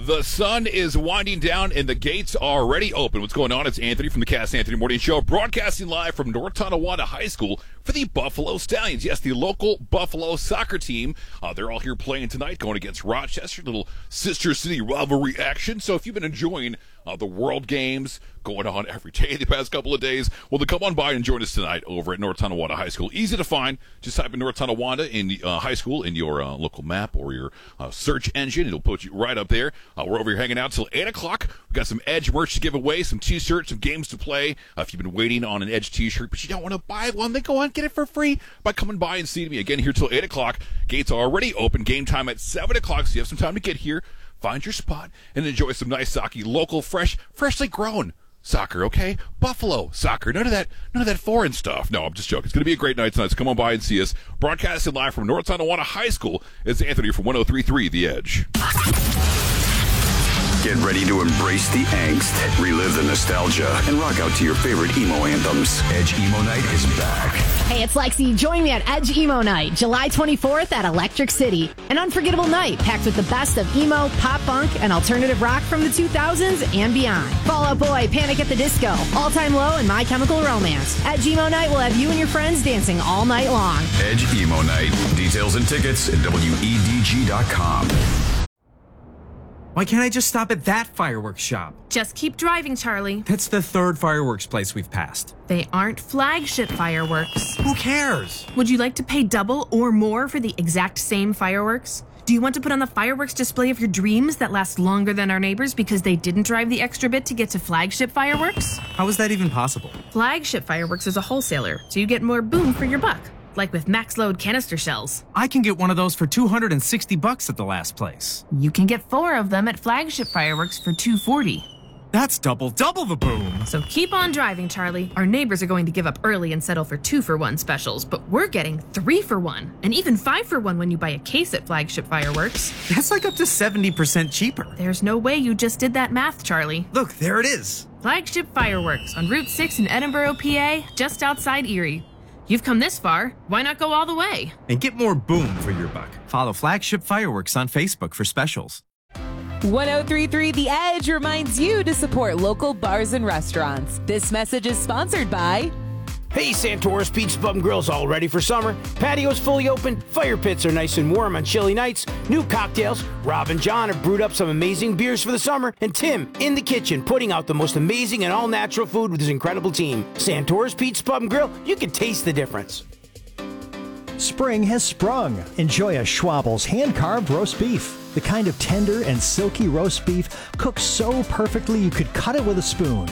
The sun is winding down and the gates are already open. What's going on? It's Anthony from the Cass Anthony Morning Show, broadcasting live from North Tonawanda High School for the Buffalo Stallions. Yes, the local Buffalo soccer team. They're all here playing tonight, going against Rochester. Little sister city rivalry action. So if you've been enjoying the World Games going on every day the past couple of days, well, then come on by and join us tonight over at North Tonawanda High School. Easy to find. Just type in North Tonawanda in high school in your local map or your search engine. It'll put you right up there. We're over here hanging out till 8 o'clock. We've got some Edge merch to give away, some T-shirts, some games to play. If you've been waiting on an Edge T-shirt, but you don't want to buy one, then go on, get it for free by coming by and seeing me again here till 8 o'clock. Gates are already open. Game time at 7 o'clock, so you have some time to get here, find your spot, and enjoy some nice sake, local, freshly grown soccer, okay? Buffalo soccer. None of that foreign stuff. No, I'm just joking. It's going to be a great night tonight, so come on by and see us. Broadcasting live from North Tonawanda High School, it's Anthony from 103.3 The Edge. Get ready to embrace the angst, relive the nostalgia, and rock out to your favorite emo anthems. Edge Emo Night is back. Hey, it's Lexi. Join me at Edge Emo Night, July 24th at Electric City. An unforgettable night packed with the best of emo, pop punk, and alternative rock from the 2000s and beyond. Fall Out Boy, Panic at the Disco, All Time Low, and My Chemical Romance. Edge Emo Night will have you and your friends dancing all night long. Edge Emo Night. Details and tickets at WEDG.com. Why can't I just stop at that fireworks shop? Just keep driving, Charlie. That's the third fireworks place we've passed. They aren't flagship fireworks. Who cares? Would you like to pay double or more for the exact same fireworks? Do you want to put on the fireworks display of your dreams that last longer than our neighbors because they didn't drive the extra bit to get to flagship fireworks? How is that even possible? Flagship fireworks is a wholesaler, so you get more boom for your buck. Like with max load canister shells. I can get one of those for $260 at the last place. You can get 4 of them at flagship fireworks for $240. That's double the boom. So keep on driving, Charlie. Our neighbors are going to give up early and settle for 2-for-1 specials, but we're getting 3-for-1 and even 5-for-1 when you buy a case at flagship fireworks. That's like up to 70% cheaper. There's no way you just did that math, Charlie. Look, there it is. Flagship Fireworks on Route 6 in Edinburgh, PA, just outside Erie. You've come this far, why not go all the way? And get more boom for your buck. Follow Flagship Fireworks on Facebook for specials. 103.3 The Edge reminds you to support local bars and restaurants. This message is sponsored by... Hey, Santoris Pizza Pub and Grill's all ready for summer. Patio's fully open, fire pits are nice and warm on chilly nights, new cocktails. Rob and John have brewed up some amazing beers for the summer, and Tim in the kitchen putting out the most amazing and all-natural food with his incredible team. Santoris Pizza Pub and Grill, you can taste the difference. Spring has sprung. Enjoy a Schwabel's hand-carved roast beef. The kind of tender and silky roast beef cooked so perfectly you could cut it with a spoon.